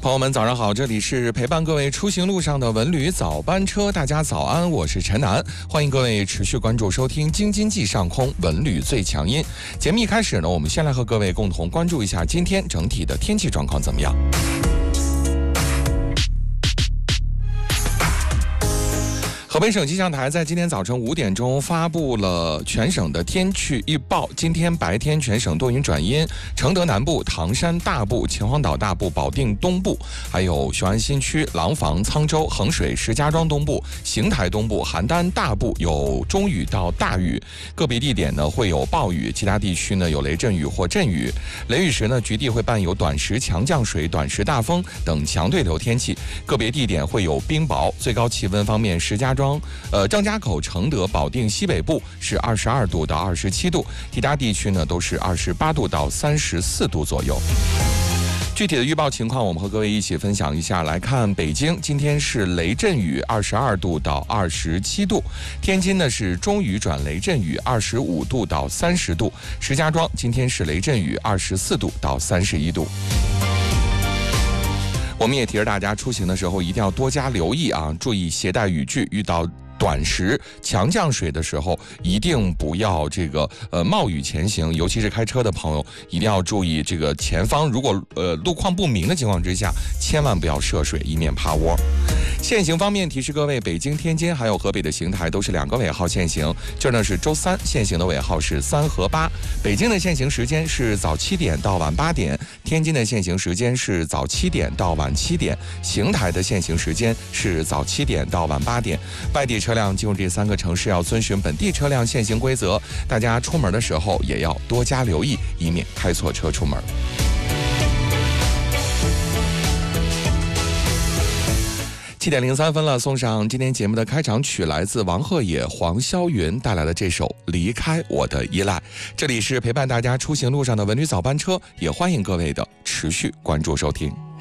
朋友们早上好，这里是陪伴各位出行路上的文旅早班车，大家早安，我是陈楠，欢迎各位持续关注收听京津冀上空文旅最强音。节目一开始呢，我们先来和各位共同关注一下今天整体的天气状况怎么样。河北省气象台在今天早晨5点钟发布了全省的天气预报。今天白天全省多云转阴，承德南部、唐山大部、秦皇岛大部、保定东部，还有雄安新区、廊坊、沧州、衡水、石家庄东部、邢台东部、邯郸大部有中雨到大雨，个别地点呢会有暴雨，其他地区呢有雷阵雨或阵雨。雷雨时呢，局地会伴有短时强降水、短时大风等强对流天气，个别地点会有冰雹。最高气温方面，石家庄、张家口、承德、保定西北部是22度到27度，其他地区呢都是28度到34度左右。具体的预报情况，我们和各位一起分享一下。来看北京，今天是雷阵雨，22度到27度；天津呢是中雨转雷阵雨，25度到30度；石家庄今天是雷阵雨，24度到31度。我们也提示大家，出行的时候一定要多加留意啊，注意携带雨具，遇到短时强降水的时候，一定不要冒雨前行，尤其是开车的朋友，一定要注意这个前方，如果路况不明的情况之下，千万不要涉水，以免趴窝。限行方面，提示各位，北京、天津还有河北的邢台都是2个尾号限行。这呢是周三，限行的尾号是3和8。北京的限行时间是早7点到晚8点，天津的限行时间是早7点到晚7点，邢台的限行时间是早7点到晚8点。外地车辆进入这3个城市要遵循本地车辆限行规则，大家出门的时候也要多加留意，以免开错车出门。7点03分了，送上今天节目的开场曲，来自王鹤野、黄霄云带来的这首《离开我的依赖》。这里是陪伴大家出行路上的文旅早班车，也欢迎各位的持续关注收听。